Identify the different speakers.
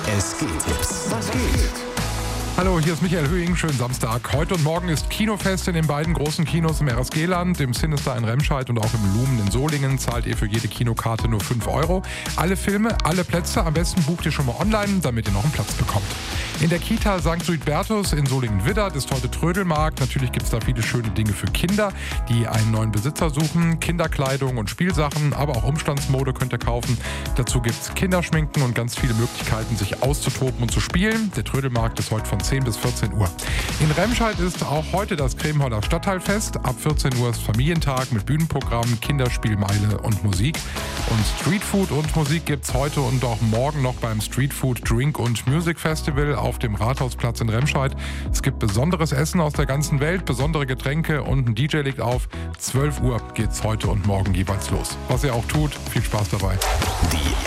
Speaker 1: Es geht. Was geht?
Speaker 2: Hallo, hier ist Michael Höhing, schönen Samstag. Heute und morgen ist Kinofest in den beiden großen Kinos im RSG-Land, im Sinister in Remscheid und auch im Lumen in Solingen. Zahlt ihr für jede Kinokarte nur 5 €. Alle Filme, alle Plätze, am besten bucht ihr schon mal online, damit ihr noch einen Platz bekommt. In der Kita St. Suidbertus in Solingen-Widdert ist heute Trödelmarkt. Natürlich gibt es da viele schöne Dinge für Kinder, die einen neuen Besitzer suchen. Kinderkleidung und Spielsachen, aber auch Umstandsmode könnt ihr kaufen. Dazu gibt es Kinderschminken und ganz viele Möglichkeiten, sich auszutoben und zu spielen. Der Trödelmarkt ist heute von 10 bis 14 Uhr. In Remscheid ist auch heute das Kremholler Stadtteilfest. Ab 14 Uhr ist Familientag mit Bühnenprogramm, Kinderspielmeile und Musik. Und Streetfood und Musik gibt es heute und auch morgen noch beim Streetfood Drink und Music Festival auf dem Rathausplatz in Remscheid. Es gibt besonderes Essen aus der ganzen Welt, besondere Getränke und ein DJ legt auf. 12 Uhr geht's heute und morgen jeweils los. Was ihr auch tut, viel Spaß dabei.
Speaker 1: Die